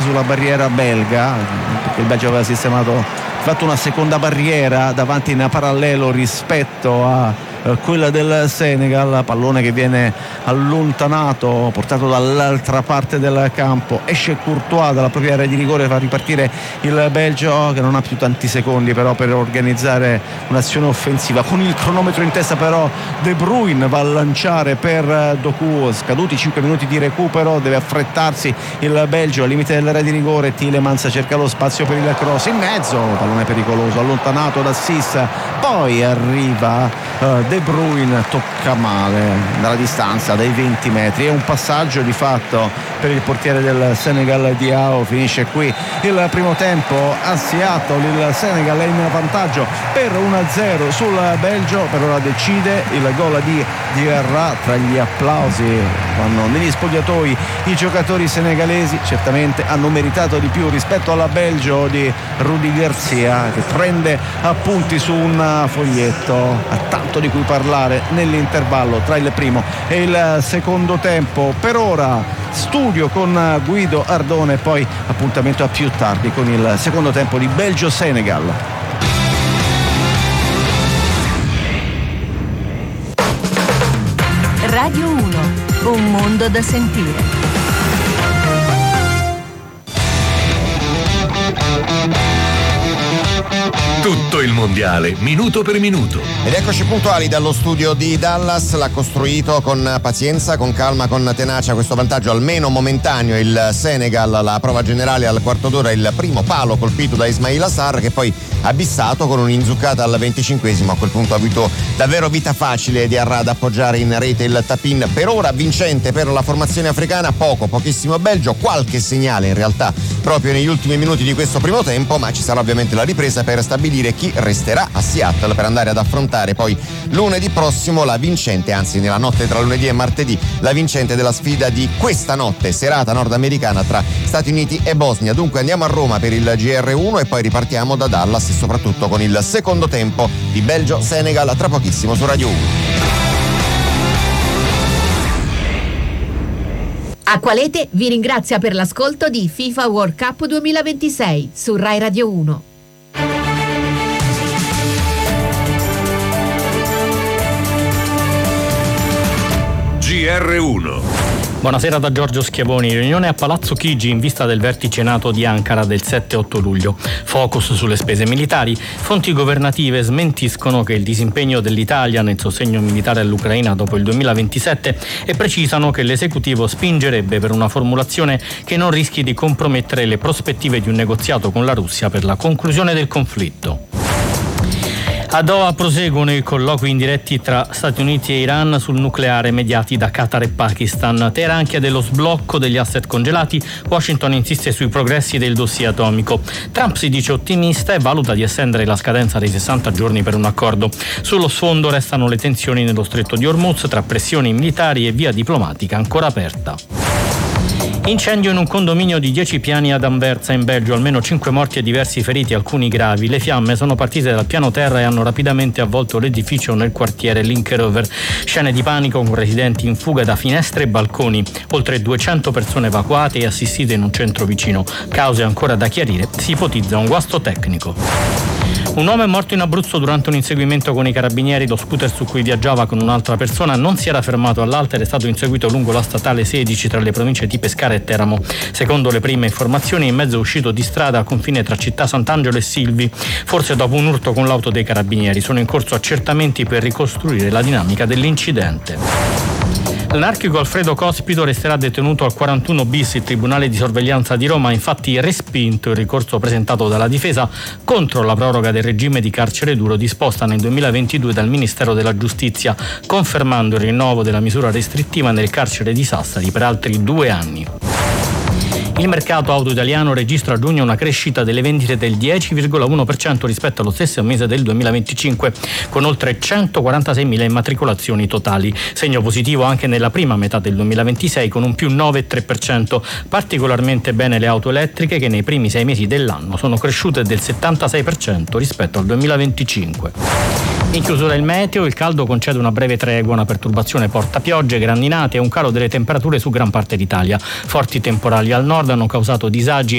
sulla barriera belga, perché il Belgio aveva fatto una seconda barriera davanti in parallelo rispetto a quella del Senegal. Pallone che viene allontanato, portato dall'altra parte del campo, esce Courtois dalla propria area di rigore, fa ripartire il Belgio che non ha più tanti secondi però per organizzare un'azione offensiva. Con il cronometro in testa però De Bruyne va a lanciare per Doku, scaduti 5 minuti di recupero, deve affrettarsi il Belgio al limite dell'area di rigore. Tielemans cerca lo spazio per il cross in mezzo, pallone pericoloso allontanato da Sis, poi arriva De Bruyne, tocca male dalla distanza dai 20 metri, è un passaggio di fatto per il portiere del Senegal Diao. Finisce qui il primo tempo a Seattle, il Senegal è in vantaggio per 1-0 sul Belgio. Per ora decide il gol di Diarra. Tra gli applausi vanno negli spogliatoi i giocatori senegalesi, certamente hanno meritato di più rispetto alla Belgio di Rudy Garcia, che prende appunti su un foglietto. Ha tanto di cui parlare nell'intervallo tra il primo e il secondo tempo. Per ora studio con Guido Ardone, poi appuntamento a più tardi con il secondo tempo di Belgio-Senegal. Radio 1, un mondo da sentire. Tutto il mondiale, minuto per minuto. Ed eccoci puntuali dallo studio di Dallas. L'ha costruito con pazienza, con calma, con tenacia questo vantaggio almeno momentaneo il Senegal. La prova generale al quarto d'ora, il primo palo colpito da Ismail Assar, che poi ha bissato con un'inzuccata al 25esimo. A quel punto ha avuto davvero vita facile di Arra ad appoggiare in rete il tap-in. Per ora vincente per la formazione africana, pochissimo Belgio, qualche segnale in realtà proprio negli ultimi minuti di questo primo tempo, ma ci sarà ovviamente la ripresa per stabilire chi resterà a Seattle per andare ad affrontare poi lunedì prossimo la vincente, anzi nella notte tra lunedì e martedì, la vincente della sfida di questa notte, serata nordamericana tra Stati Uniti e Bosnia. Dunque andiamo a Roma per il GR1 e poi ripartiamo da Dallas e soprattutto con il secondo tempo di Belgio-Senegal tra pochissimo su Radio 1. Acqualete vi ringrazia per l'ascolto di FIFA World Cup 2026 su Rai Radio 1. GR1. Buonasera da Giorgio Schiavoni. Riunione a Palazzo Chigi in vista del vertice NATO di Ankara del 7-8 luglio. Focus sulle spese militari. Fonti governative smentiscono che il disimpegno dell'Italia nel sostegno militare all'Ucraina dopo il 2027 e precisano che l'esecutivo spingerebbe per una formulazione che non rischi di compromettere le prospettive di un negoziato con la Russia per la conclusione del conflitto. A Doha proseguono i colloqui indiretti tra Stati Uniti e Iran sul nucleare mediati da Qatar e Pakistan. Teheran chiede lo sblocco degli asset congelati, Washington insiste sui progressi del dossier atomico. Trump si dice ottimista e valuta di estendere la scadenza dei 60 giorni per un accordo. Sullo sfondo restano le tensioni nello stretto di Hormuz tra pressioni militari e via diplomatica ancora aperta. Incendio in un condominio di 10 piani ad Anversa in Belgio, almeno 5 morti e diversi feriti, alcuni gravi. Le fiamme sono partite dal piano terra e hanno rapidamente avvolto l'edificio nel quartiere Linkeroever. Scene di panico con residenti in fuga da finestre e balconi. Oltre 200 persone evacuate e assistite in un centro vicino. Cause ancora da chiarire, si ipotizza un guasto tecnico. Un uomo è morto in Abruzzo durante un inseguimento con i carabinieri. Lo scooter su cui viaggiava con un'altra persona non si era fermato all'alta ed è stato inseguito lungo la statale 16 tra le province di Pescara e Teramo. Secondo le prime informazioni il mezzo è uscito di strada al confine tra città Sant'Angelo e Silvi, forse dopo un urto con l'auto dei carabinieri. Sono in corso accertamenti per ricostruire la dinamica dell'incidente. L'anarchico Alfredo Cospito resterà detenuto al 41 bis. Il Tribunale di Sorveglianza di Roma ha infatti respinto il ricorso presentato dalla difesa contro la proroga del regime di carcere duro disposta nel 2022 dal Ministero della Giustizia, confermando il rinnovo della misura restrittiva nel carcere di Sassari per altri 2 anni. Il mercato auto italiano registra a giugno una crescita delle vendite del 10,1% rispetto allo stesso mese del 2025, con oltre 146.000 immatricolazioni totali. Segno positivo anche nella prima metà del 2026 con un più 9,3%. Particolarmente bene le auto elettriche che nei primi 6 mesi dell'anno sono cresciute del 76% rispetto al 2025. In chiusura il meteo, il caldo concede una breve tregua, una perturbazione porta piogge, grandinate e un calo delle temperature su gran parte d'Italia. Forti temporali al nord hanno causato disagi